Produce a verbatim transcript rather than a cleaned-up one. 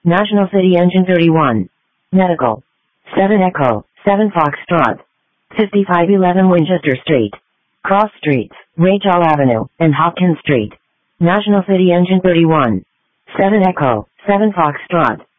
National City Engine thirty-one. Medical. seven Echo, seven Foxtrot. fifty-five eleven Winchester Street. Cross Streets, Rachel Avenue, and Hopkins Street. National City Engine thirty-one. seven Echo, seven Foxtrot.